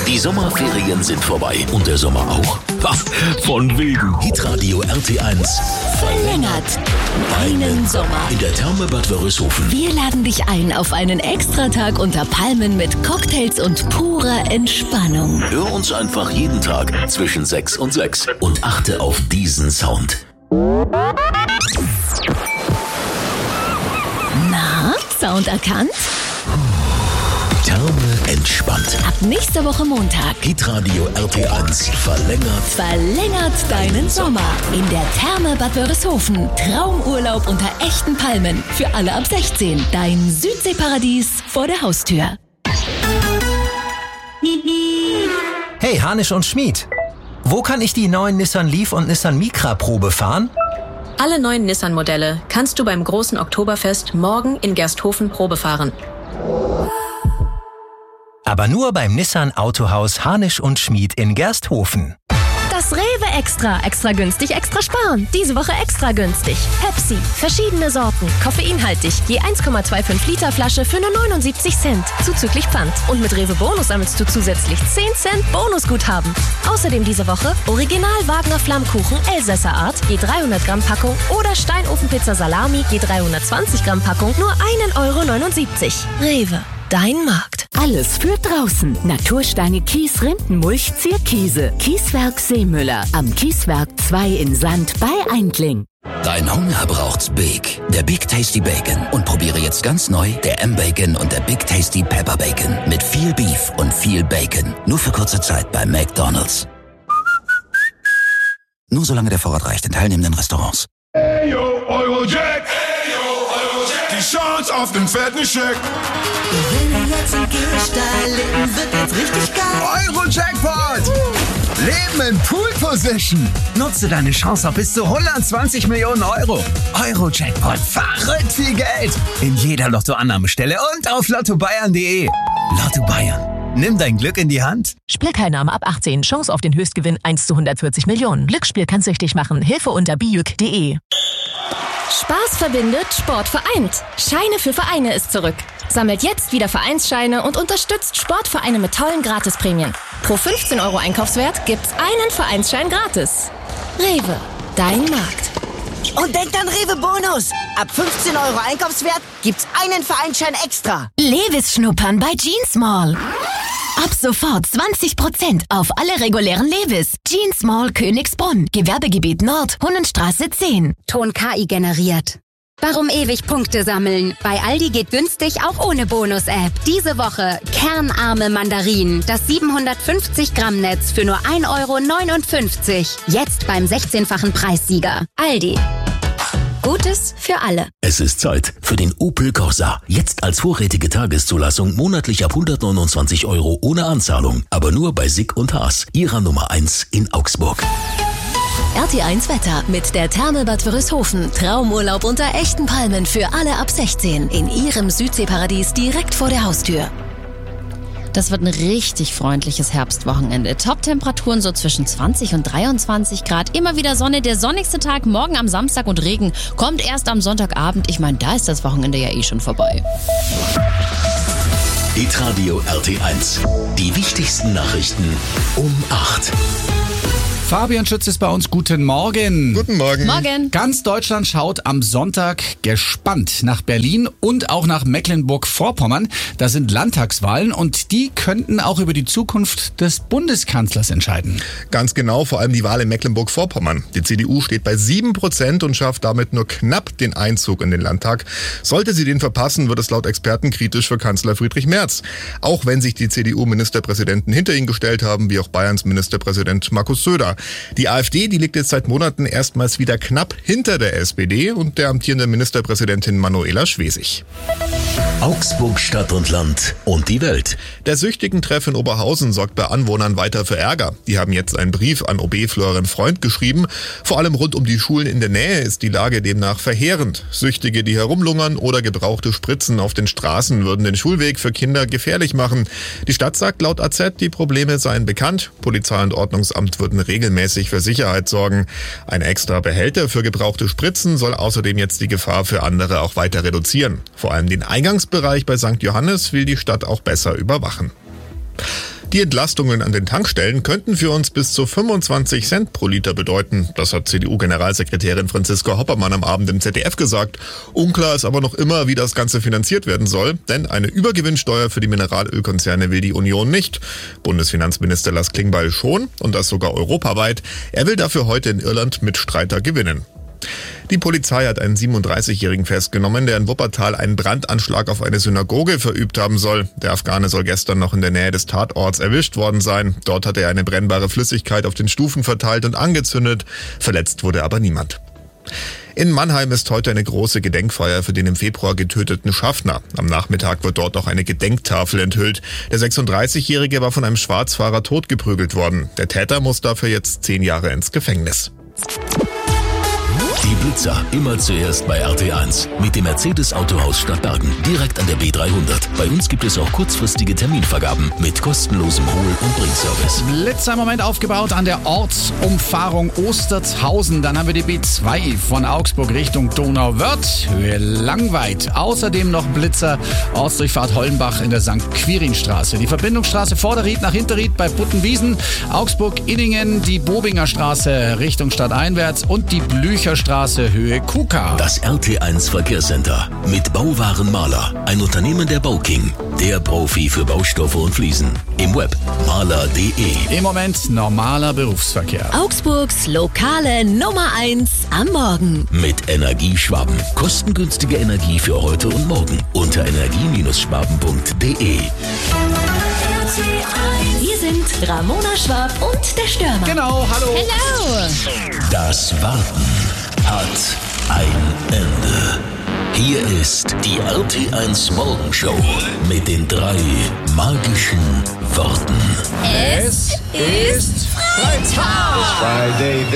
Die Sommerferien sind vorbei und der Sommer auch. Von wegen. Hitradio RT1 verlängert deinen Sommer in der Therme Bad Wörishofen. Wir laden dich ein auf einen Extratag unter Palmen mit Cocktails und purer Entspannung. Hör uns einfach jeden Tag zwischen 6 und 6 und achte auf diesen Sound. Na, Sound erkannt? Therme entspannt. Ab nächster Woche Montag. Hitradio RT1 verlängert deinen Sommer in der Therme Bad Wörishofen. Traumurlaub unter echten Palmen. Für alle ab 16. Dein Südseeparadies vor der Haustür. Hey, Hanisch und Schmid. Wo kann ich die neuen Nissan Leaf und Nissan Micra Probe fahren? Alle neuen Nissan-Modelle kannst du beim großen Oktoberfest morgen in Gersthofen Probe fahren. Aber nur beim Nissan Autohaus Hanisch und Schmid in Gersthofen. Das Rewe Extra. Extra günstig, extra sparen. Diese Woche extra günstig. Pepsi. Verschiedene Sorten. Koffeinhaltig. Je 1,25 Liter Flasche für nur 79 Cent. Zuzüglich Pfand. Und mit Rewe Bonus sammelst du zusätzlich 10 Cent Bonusguthaben. Außerdem diese Woche Original Wagner Flammkuchen Elsässer Art. Je 300 Gramm Packung. Oder Steinofenpizza Salami. Je 320 Gramm Packung. Nur 1,79 €. Rewe. Dein Markt. Alles für draußen. Natursteine Kies, Rindenmulch, Zierkiese. Kieswerk Seemüller. Am Kieswerk 2 in Sand bei Eindling. Dein Hunger braucht's Big. Der Big Tasty Bacon. Und probiere jetzt ganz neu der M-Bacon und der Big Tasty Pepper Bacon. Mit viel Beef und viel Bacon. Nur für kurze Zeit bei McDonald's. Nur solange der Vorrat reicht in teilnehmenden Restaurants. Hey yo, Eurojack! Hey yo, Eurojack! Die Chance auf den fetten Scheck! Gewinne jetzt im Gehstein, Leben wird jetzt richtig geil. Euro-Jackpot! Leben in Pool-Position. Nutze deine Chance auf bis zu 120 Millionen €. Euro-Jackpot, verrückt viel Geld. In jeder Lottoannahmestelle und auf lottobayern.de. Lotto Bayern. Nimm dein Glück in die Hand. Spielteilnahme ab 18. Chance auf den Höchstgewinn 1 zu 140 Millionen. Glücksspiel kann süchtig machen. Hilfe unter bijuk.de. Spaß verbindet, Sport vereint. Scheine für Vereine ist zurück. Sammelt jetzt wieder Vereinsscheine und unterstützt Sportvereine mit tollen Gratisprämien. Pro 15 € Einkaufswert gibt's einen Vereinsschein gratis. Rewe, dein Markt. Und denkt an Rewe Bonus. Ab 15 € Einkaufswert gibt's einen Vereinsschein extra. Levis schnuppern bei Jeans Mall. Ab sofort 20% auf alle regulären Levis. Jeans Mall Königsbrunn, Gewerbegebiet Nord, Hunnenstraße 10. Ton KI generiert. Warum ewig Punkte sammeln? Bei Aldi geht günstig auch ohne Bonus-App. Diese Woche kernarme Mandarinen. Das 750 Gramm Netz für nur 1,59 €. Jetzt beim 16-fachen Preissieger. Aldi. Gutes für alle. Es ist Zeit für den Opel Corsa. Jetzt als vorrätige Tageszulassung monatlich ab 129 € ohne Anzahlung. Aber nur bei Sick und Haas, ihrer Nummer 1 in Augsburg. RT1 Wetter mit der Therme Bad Wörishofen. Traumurlaub unter echten Palmen für alle ab 16. In ihrem Südseeparadies direkt vor der Haustür. Das wird ein richtig freundliches Herbstwochenende. Top-Temperaturen so zwischen 20 und 23 Grad. Immer wieder Sonne. Der sonnigste Tag morgen am Samstag und Regen kommt erst am Sonntagabend. Ich meine, da ist das Wochenende ja eh schon vorbei. Hitradio RT1. Die wichtigsten Nachrichten um 8. Fabian Schütz ist bei uns. Guten Morgen. Guten Morgen. Morgen. Ganz Deutschland schaut am Sonntag gespannt nach Berlin und auch nach Mecklenburg-Vorpommern. Da sind Landtagswahlen und die könnten auch über die Zukunft des Bundeskanzlers entscheiden. Ganz genau, vor allem die Wahl in Mecklenburg-Vorpommern. Die CDU steht bei 7% und schafft damit nur knapp den Einzug in den Landtag. Sollte sie den verpassen, wird es laut Experten kritisch für Kanzler Friedrich Merz. Auch wenn sich die CDU-Ministerpräsidenten hinter ihn gestellt haben, wie auch Bayerns Ministerpräsident Markus Söder. Die AfD, die liegt jetzt seit Monaten erstmals wieder knapp hinter der SPD und der amtierenden Ministerpräsidentin Manuela Schwesig. Augsburg Stadt und Land und die Welt. Der Süchtigen-Treff in Oberhausen sorgt bei Anwohnern weiter für Ärger. Die haben jetzt einen Brief an OB Florian Freund geschrieben. Vor allem rund um die Schulen in der Nähe ist die Lage demnach verheerend. Süchtige, die herumlungern oder gebrauchte Spritzen auf den Straßen würden den Schulweg für Kinder gefährlich machen. Die Stadt sagt laut AZ, die Probleme seien bekannt. Polizei und Ordnungsamt würden regelmäßig für Sicherheit sorgen. Ein extra Behälter für gebrauchte Spritzen soll außerdem jetzt die Gefahr für andere auch weiter reduzieren. Vor allem den Eingangsbereich bei St. Johannes will die Stadt auch besser überwachen. Die Entlastungen an den Tankstellen könnten für uns bis zu 25 Cent pro Liter bedeuten. Das hat CDU-Generalsekretärin Franziska Hoppermann am Abend im ZDF gesagt. Unklar ist aber noch immer, wie das Ganze finanziert werden soll, denn eine Übergewinnsteuer für die Mineralölkonzerne will die Union nicht. Bundesfinanzminister Lars Klingbeil schon, und das sogar europaweit. Er will dafür heute in Irland Mitstreiter gewinnen. Die Polizei hat einen 37-Jährigen festgenommen, der in Wuppertal einen Brandanschlag auf eine Synagoge verübt haben soll. Der Afghane soll gestern noch in der Nähe des Tatorts erwischt worden sein. Dort hat er eine brennbare Flüssigkeit auf den Stufen verteilt und angezündet. Verletzt wurde aber niemand. In Mannheim ist heute eine große Gedenkfeier für den im Februar getöteten Schaffner. Am Nachmittag wird dort auch eine Gedenktafel enthüllt. Der 36-Jährige war von einem Schwarzfahrer totgeprügelt worden. Der Täter muss dafür jetzt 10 Jahre ins Gefängnis. Die Blitzer immer zuerst bei RT1 mit dem Mercedes-Autohaus Stadtbergen, direkt an der B300. Bei uns gibt es auch kurzfristige Terminvergaben mit kostenlosem Hol- und Bringservice. Blitzer im Moment aufgebaut an der Ortsumfahrung Ostertshausen. Dann haben wir die B2 von Augsburg Richtung Donauwörth, Höhe Langweid. Außerdem noch Blitzer, Ortsdurchfahrt Hollenbach in der St. Quirinstraße. Die Verbindungsstraße Vorderried nach Hinterried bei Buttenwiesen, Augsburg-Inningen, die Bobinger Straße Richtung Stadteinwärts und die Blücherstraße Höhe Kuka. Das RT1 Verkehrscenter mit Bauwaren Maler, ein Unternehmen der Bauking, der Profi für Baustoffe und Fliesen. Im Web maler.de. Im Moment normaler Berufsverkehr. Augsburgs lokale Nummer 1 am Morgen. Mit Energieschwaben. Kostengünstige Energie für heute und morgen unter energie-schwaben.de. Wir sind Ramona Schwab und der Stürmer. Genau, hallo. Hello. Das Warten hat ein Ende. Hier ist die RT1 Morgenshow mit den 3 magischen Worten. Es ist Freitag.